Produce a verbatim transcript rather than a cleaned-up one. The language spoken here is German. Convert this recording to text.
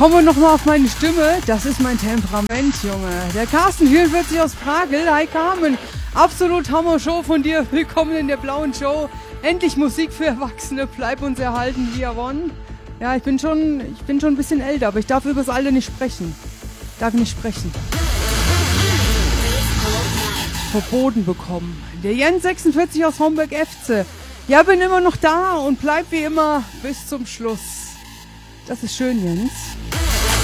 Kommen wir nochmal auf meine Stimme. Das ist mein Temperament, Junge. Der Carsten vierundvierzig aus Pragel. Hi Carmen. Absolut Hammer-Show von dir. Willkommen in der blauen Show. Endlich Musik für Erwachsene. Bleib uns erhalten, via One. Ja, ich bin schon, ich bin schon ein bisschen älter, aber ich darf über das Alter nicht sprechen. Darf nicht sprechen. Verboten bekommen. Der Jens sechsundvierzig aus Homburg-Efze. Ja, bin immer noch da und bleib wie immer bis zum Schluss. Das ist schön, Jens.